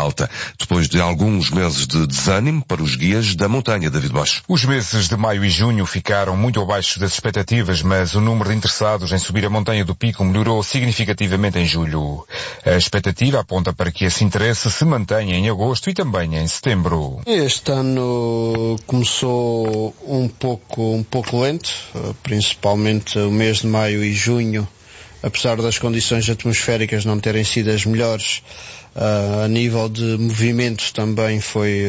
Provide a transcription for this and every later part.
alta, depois de alguns meses de desânimo para os guias da montanha, David Bosch. Os meses de maio e junho ficaram muito abaixo das expectativas, mas o número de interessados em subir a montanha do Pico melhorou significativamente em julho. A expectativa aponta para que esse interesse se mantenha em agosto e também em setembro. Este ano começou um pouco lento, principalmente o mês de maio e junho, apesar das condições atmosféricas não terem sido as melhores. A nível de movimento também foi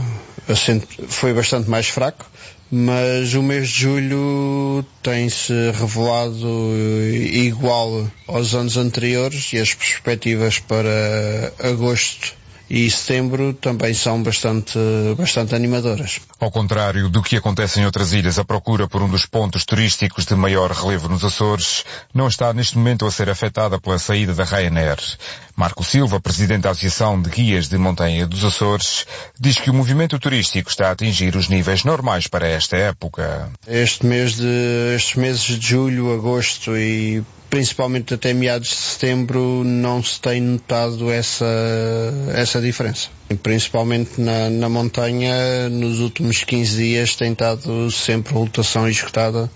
bastante mais fraco, mas o mês de julho tem-se revelado igual aos anos anteriores e as perspectivas para agosto e setembro também são bastante animadoras. Ao contrário do que acontece em outras ilhas, a procura por um dos pontos turísticos de maior relevo nos Açores não está neste momento a ser afetada pela saída da Ryanair. Marco Silva, presidente da Associação de Guias de Montanha dos Açores, diz que o movimento turístico está a atingir os níveis normais para esta época. Estes meses de julho, agosto e principalmente até meados de setembro não se tem notado essa diferença. Principalmente na montanha, nos últimos 15 dias tem estado sempre a lotação esgotada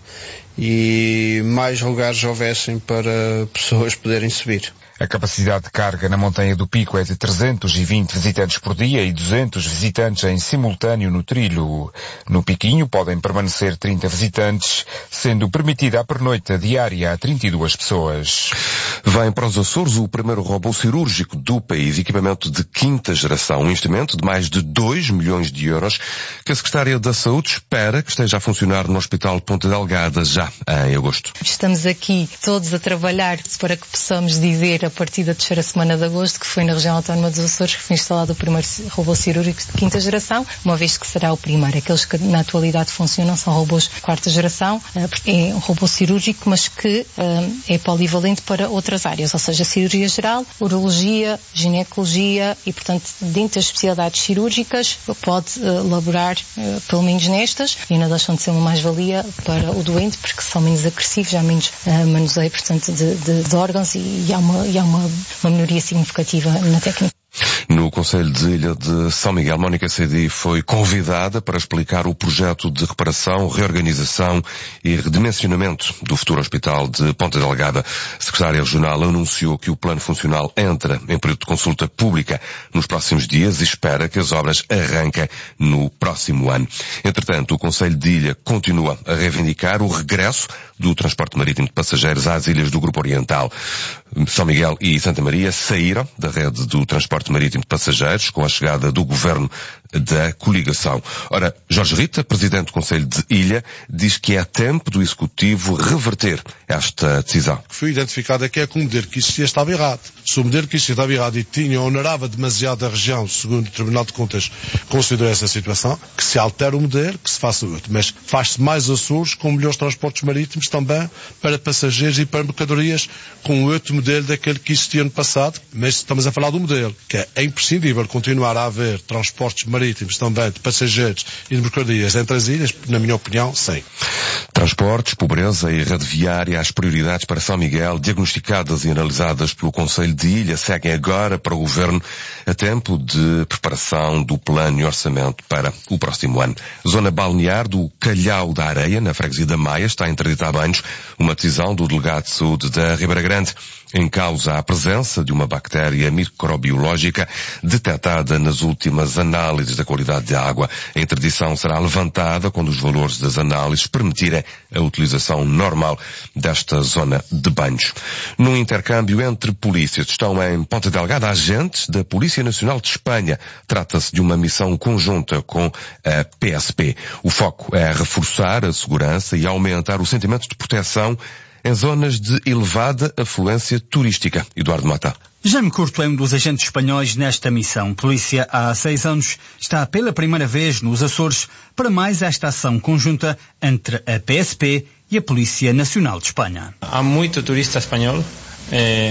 e mais lugares houvessem para pessoas poderem subir. A capacidade de carga na montanha do Pico é de 320 visitantes por dia e 200 visitantes em simultâneo no trilho. No Piquinho podem permanecer 30 visitantes, sendo permitida a pernoita diária a 32 pessoas. Vem para os Açores o primeiro robô cirúrgico do país, equipamento de quinta geração, um investimento de mais de 2 milhões de euros que a Secretária da Saúde espera que esteja a funcionar no Hospital Ponta Delgada já em agosto. Estamos aqui todos a trabalhar para que possamos dizer a partir da terceira semana de agosto, que foi na região autónoma dos Açores que foi instalado o primeiro robô cirúrgico de quinta geração, uma vez que será o primeiro. Aqueles que na atualidade funcionam são robôs de quarta geração, é um robô cirúrgico, mas que é polivalente para outras áreas, ou seja, cirurgia geral, urologia, ginecologia e, portanto, dentro das especialidades cirúrgicas pode laborar pelo menos nestas e não deixam de ser uma mais-valia para o doente, porque são menos agressivos, há menos manuseio, portanto, de órgãos e há uma melhoria significativa na técnica. No Conselho de Ilha de São Miguel, Mónica Sedi foi convidada para explicar o projeto de reparação, reorganização e redimensionamento do futuro Hospital de Ponta Delgada. A Secretária Regional anunciou que o plano funcional entra em período de consulta pública nos próximos dias e espera que as obras arranquem no próximo ano. Entretanto, o Conselho de Ilha continua a reivindicar o regresso do transporte marítimo de passageiros às ilhas do Grupo Oriental. São Miguel e Santa Maria saíram da rede do transporte marítimo de passageiros com a chegada do governo da coligação. Ora, Jorge Rita, presidente do Conselho de Ilha, diz que é tempo do Executivo reverter esta decisão. O que foi identificado é que o modelo que existia estava errado. Se o modelo que existia estava errado e onerava demasiado a região, segundo o Tribunal de Contas considerou essa situação, que se altere o modelo, que se faça outro. Mas faz-se mais Açores com melhores transportes marítimos também para passageiros e para mercadorias com outro modelo daquele que existia no passado. Mas estamos a falar do modelo, que é imprescindível continuar a haver transportes marítimos também de passageiros e de mercadorias entre as ilhas, na minha opinião, sim. Transportes, pobreza e rede viária, as prioridades para São Miguel, diagnosticadas e analisadas pelo Conselho de Ilha, seguem agora para o Governo a tempo de preparação do plano e orçamento para o próximo ano. Zona balnear do Calhau da Areia, na freguesia da Maia, está a interditar banhos, uma decisão do delegado de saúde da Ribeira Grande. Em causa a presença de uma bactéria microbiológica detectada nas últimas análises da qualidade de água. A interdição será levantada quando os valores das análises permitirem a utilização normal desta zona de banhos. Num intercâmbio entre polícias, estão em Ponta Delgada agentes da Polícia Nacional de Espanha. Trata-se de uma missão conjunta com a PSP. O foco é reforçar a segurança e aumentar o sentimento de proteção em zonas de elevada afluência turística. Eduardo Mata. Jaime Curto é um dos agentes espanhóis nesta missão. Polícia, há 6 anos, está pela primeira vez nos Açores para mais esta ação conjunta entre a PSP e a Polícia Nacional de Espanha. Há muito turista espanhol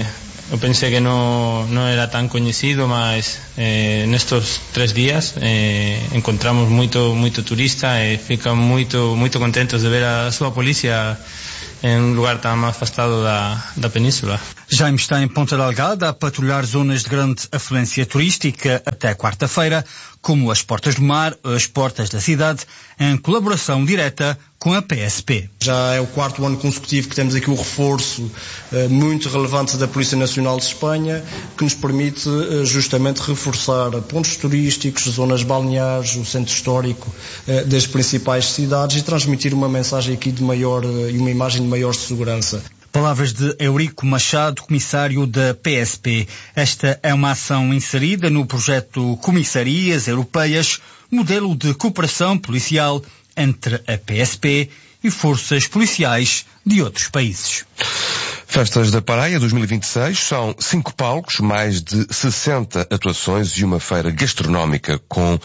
Eu pensei que não era tão conhecido, mas nestes 3 dias encontramos muito turista e ficam muito contentes de ver a sua polícia em um lugar tão afastado da península. Jaime está em Ponta Delgada a patrulhar zonas de grande afluência turística até quarta-feira, como as Portas do Mar, as Portas da Cidade, em colaboração direta com a PSP. Já é o 4º ano consecutivo que temos aqui o reforço muito relevante da Polícia Nacional de Espanha, que nos permite justamente reforçar pontos turísticos, zonas balneares, o centro histórico das principais cidades e transmitir uma mensagem aqui de maior e uma imagem de maior segurança. Palavras de Eurico Machado, comissário da PSP. Esta é uma ação inserida no projeto Comissarias Europeias, modelo de cooperação policial entre a PSP e forças policiais de outros países. Festas da Praia 2026 são 5 palcos, mais de 60 atuações e uma feira gastronómica com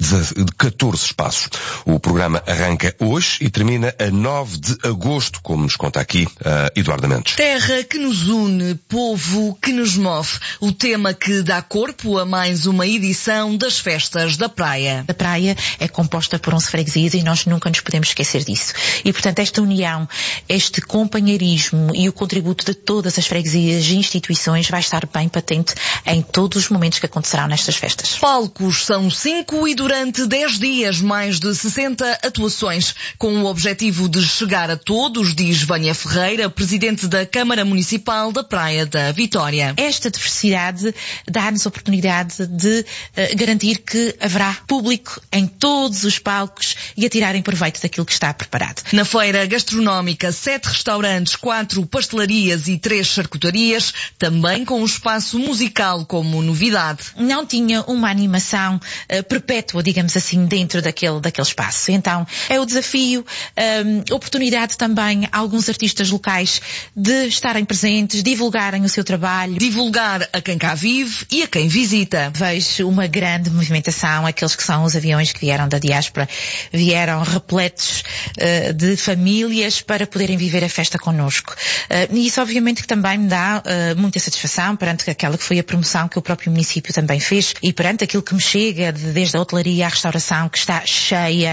14 espaços. O programa arranca hoje e termina a 9 de agosto, como nos conta aqui Eduardo Mendes. Terra que nos une, povo que nos move. O tema que dá corpo a mais uma edição das Festas da Praia. A praia é composta por 11 freguesias e nós nunca nos podemos esquecer disso. E, portanto, esta união, este companheirismo e o contributo de todas as freguesias e instituições vai estar bem patente em todos os momentos que acontecerão nestas festas. Palcos são 5 e durante 10 dias, mais de 60 atuações, com o objetivo de chegar a todos, diz Vânia Ferreira, presidente da Câmara Municipal da Praia da Vitória. Esta diversidade dá-nos a oportunidade de garantir que haverá público em todos os palcos e a tirarem proveito daquilo que está preparado. Na feira gastronómica, 7 restaurantes, 4 pastelarias e 3 charcutarias, também com um espaço musical como novidade. Não tinha uma animação perpétua, digamos assim, dentro daquele espaço. Então, é o desafio, oportunidade também a alguns artistas locais de estarem presentes, divulgarem o seu trabalho. Divulgar a quem cá vive e a quem visita. Vejo uma grande movimentação, aqueles que são os aviões que vieram da diáspora, vieram repletos de famílias para poderem viver a festa connosco. E isso obviamente que também me dá muita satisfação perante aquela que foi a promoção que o próprio município também fez e perante aquilo que me chega desde a hotelaria à restauração, que está cheia,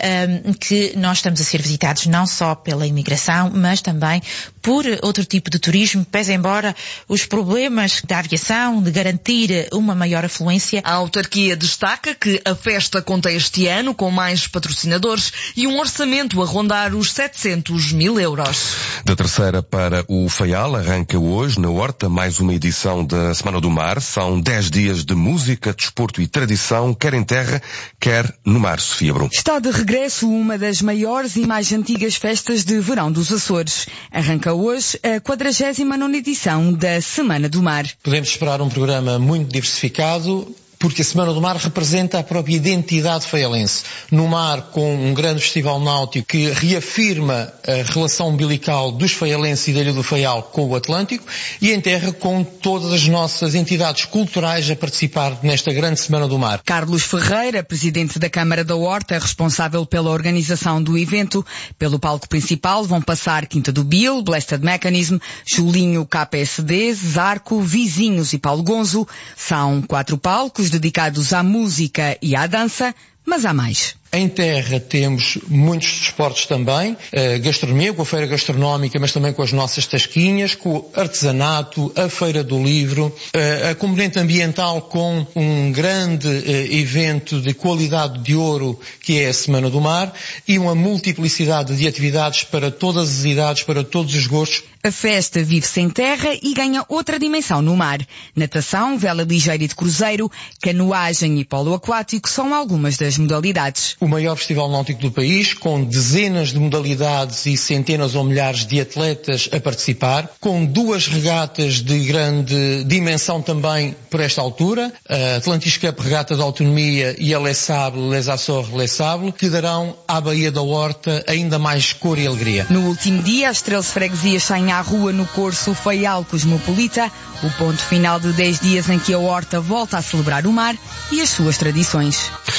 que nós estamos a ser visitados não só pela imigração, mas também por outro tipo de turismo, pese embora os problemas da aviação, de garantir uma maior afluência. A autarquia destaca que a festa conta este ano com mais patrocinadores e um orçamento a rondar os 700 mil euros. Da Terceira para o Faial, arranca hoje, na Horta, mais uma edição da Semana do Mar. São 10 dias de música, desporto e tradição, quer em terra, quer no mar. Sofia Brum. Está de regresso uma das maiores e mais antigas festas de verão dos Açores. Arranca hoje a 49ª edição da Semana do Mar. Podemos esperar um programa muito diversificado, porque a Semana do Mar representa a própria identidade faialense. No mar, com um grande festival náutico que reafirma a relação umbilical dos faialenses e da Ilha do Faial com o Atlântico, e em terra com todas as nossas entidades culturais a participar nesta grande Semana do Mar. Carlos Ferreira, presidente da Câmara da Horta, responsável pela organização do evento. Pelo palco principal vão passar Quinta do Bill, Blasted Mechanism, Julinho KPSD, Zarco, Vizinhos e Paulo Gonzo. São 4 palcos dedicados à música e à dança, mas há mais. Em terra temos muitos desportos também, gastronomia, com a feira gastronómica, mas também com as nossas tasquinhas, com o artesanato, a feira do livro, a componente ambiental com um grande evento de qualidade de ouro que é a Semana do Mar e uma multiplicidade de atividades para todas as idades, para todos os gostos. A festa vive-se em terra e ganha outra dimensão no mar. Natação, vela ligeira e de cruzeiro, canoagem e polo aquático são algumas das modalidades. O maior festival náutico do país, com dezenas de modalidades e centenas ou milhares de atletas a participar, com 2 regatas de grande dimensão também por esta altura, a Atlantis Cup Regata da Autonomia e a Les Sables, Les Açores, Les Sables, que darão à Baía da Horta ainda mais cor e alegria. No último dia, as 13 freguesias saem à rua no Corso Faial Cosmopolita, o ponto final de 10 dias em que a Horta volta a celebrar o mar e as suas tradições.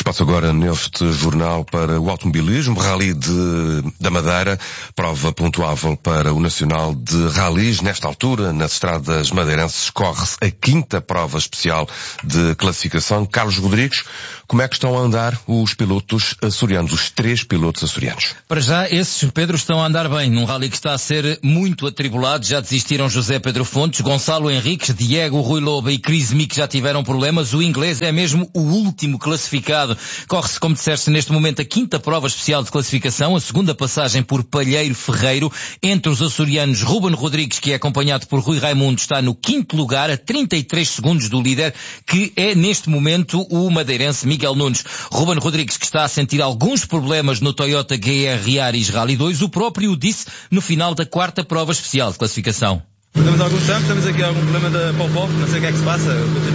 Espaço agora neste jornal para o automobilismo, Rally da Madeira, prova pontuável para o Nacional de Rallys. Nesta altura, nas estradas madeirenses, corre-se a 5ª prova especial de classificação. Carlos Rodrigues, como é que estão a andar os pilotos açorianos, os 3 pilotos açorianos? Para já, esses, Pedro, estão a andar bem, num rally que está a ser muito atribulado. Já desistiram José Pedro Fontes, Gonçalo Henriques, Diego Rui Loba e Chris Mick já tiveram problemas. O inglês é mesmo o último classificado. Corre-se, como disseste, neste momento a 5ª prova especial de classificação, a 2ª passagem por Palheiro Ferreiro. Entre os açorianos, Ruben Rodrigues, que é acompanhado por Rui Raimundo, está no 5º lugar, a 33 segundos do líder, que é neste momento o madeirense Miguel Nunes. Ruben Rodrigues, que está a sentir alguns problemas no Toyota GR Yaris Rally 2, o próprio disse no final da 4ª prova especial de classificação. Temos algum tempo, temos aqui algum problema da pop-off, não sei o que é que se passa.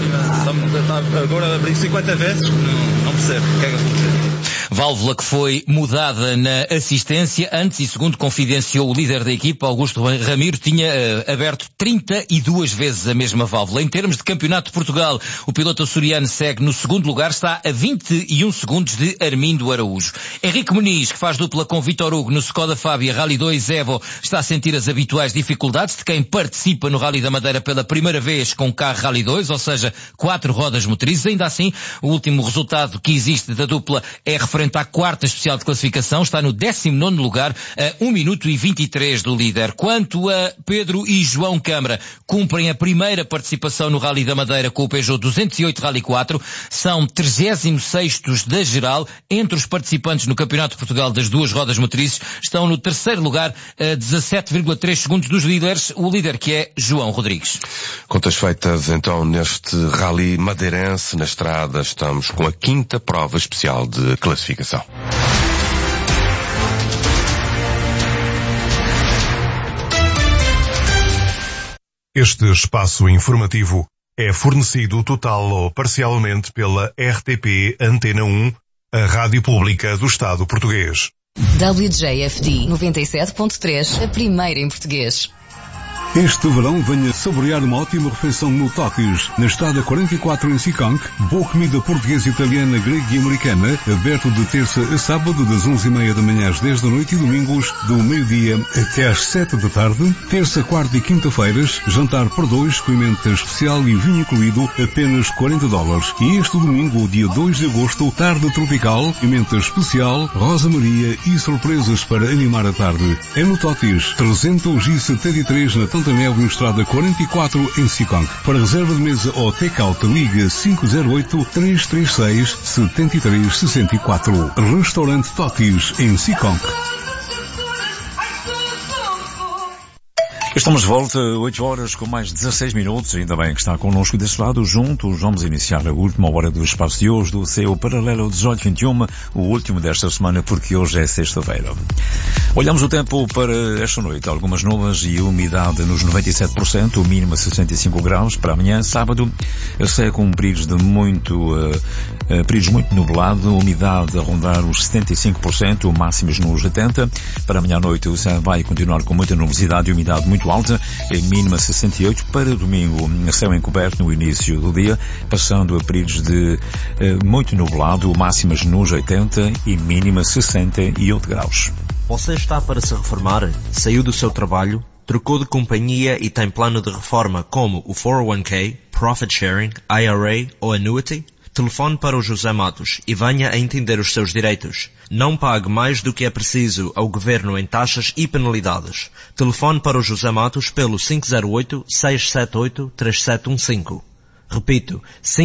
Agora abri 50 vezes, não percebo o que é que aconteceu. Válvula que foi mudada na assistência. Antes, e segundo confidenciou o líder da equipa, Augusto Ramiro, tinha aberto 32 vezes a mesma válvula. Em termos de Campeonato de Portugal, o piloto açoriano segue no 2º lugar, está a 21 segundos de Armindo Araújo. Henrique Muniz, que faz dupla com Vítor Hugo no Skoda Fábia Rally 2 Evo, está a sentir as habituais dificuldades de quem participa no Rally da Madeira pela primeira vez com carro Rally 2, ou seja, 4 rodas motrizes. Ainda assim, o último resultado que existe da dupla é referente à 4ª especial de classificação, está no 19º lugar, a 1 minuto e 23 do líder. Quanto a Pedro e João Câmara, cumprem a primeira participação no Rally da Madeira com o Peugeot 208 Rally 4, são 36º da geral. Entre os participantes no Campeonato de Portugal das 2 rodas motrizes, estão no 3º lugar, a 17,3 segundos dos líderes, o líder que é João Rodrigues. Contas feitas então neste Rally madeirense. Na estrada estamos com a 5ª prova especial de classificação. Este espaço informativo é fornecido total ou parcialmente pela RTP Antena 1, a Rádio Pública do Estado Português. WJFD 97.3, a primeira em português. Este verão venha saborear uma ótima refeição no Totis, na estrada 44 em Siconk. Boa comida portuguesa, italiana, grega e americana, aberto de terça a sábado das 11h30 da manhã às 10 da noite e domingos do meio-dia até às 7 da tarde. Terça, quarta e quinta-feiras, jantar por 2, com emenda especial e vinho incluído, apenas $40. E este domingo, dia 2 de agosto, tarde tropical, emenda especial, Rosa Maria e surpresas para animar a tarde. É no Totis, 373 na Tantanel, estrada 44 em Siconk. Para reserva de mesa ou take-out, liga 508-336-7364. Restaurante Totis em Siconk. Estamos de volta, 8 horas com mais 16 minutos, ainda bem que está connosco desse lado. Juntos vamos iniciar a última hora do espaço de hoje, do seu Paralelo 1821, o último desta semana, porque hoje é sexta-feira. Olhamos o tempo para esta noite, algumas nuvens e umidade nos 97%, o mínimo a 65 graus. Para amanhã, sábado, céu com períodos muito nublado, umidade a rondar os 75%, máximos nos 80%. Para amanhã à noite, o céu vai continuar com muita nubosidade e umidade muito alta, em mínima 68%. Para domingo, céu encoberto no início do dia, passando a períodos de muito nublado, máximas nos 80% e mínima 68 graus. Você está para se reformar? Saiu do seu trabalho? Trocou de companhia e tem plano de reforma como o 401k, Profit Sharing, IRA ou Annuity? Telefone para o José Matos e venha a entender os seus direitos. Não pague mais do que é preciso ao Governo em taxas e penalidades. Telefone para o José Matos pelo 508-678-3715. Repito,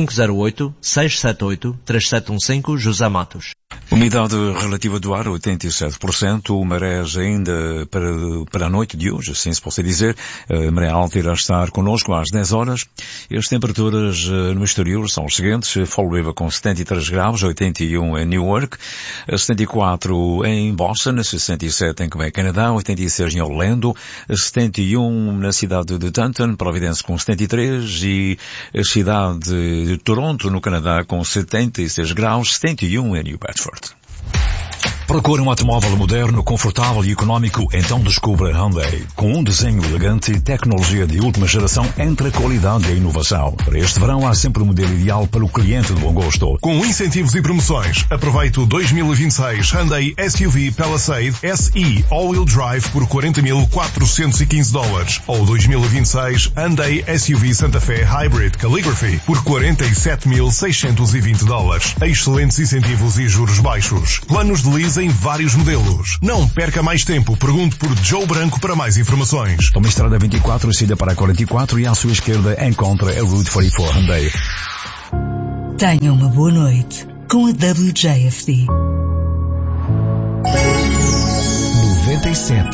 508-678-3715, José Matos. Umidade relativa do ar, 87%. Marés ainda para a noite de hoje, assim se pode dizer. A maré alta irá estar connosco às 10 horas. As temperaturas no exterior são as seguintes. Fall River com 73 graus, 81 em Newark, 74 em Boston, 67 em Quebec, Canadá, 86 em Orlando, 71 na cidade de Taunton, Providence com 73 e a cidade de Toronto, no Canadá, com 76 graus, 71 em New Bedford. Procure um automóvel moderno, confortável e económico? Então descubra Hyundai. Com um desenho elegante e tecnologia de última geração entre a qualidade e a inovação. Para este verão há sempre o modelo ideal para o cliente de bom gosto. Com incentivos e promoções, aproveite o 2026 Hyundai SUV Palisade SE All-Wheel Drive por $40.415 ou 2026 Hyundai SUV Santa Fe Hybrid Calligraphy por $47.620. Excelentes incentivos e juros baixos. Planos de lease em vários modelos. Não perca mais tempo. Pergunte por Joe Branco para mais informações. Tome a estrada 24, saída para a 44 e à sua esquerda encontra a Route 44 Hyundai. Tenha uma boa noite com a WJFD. 97.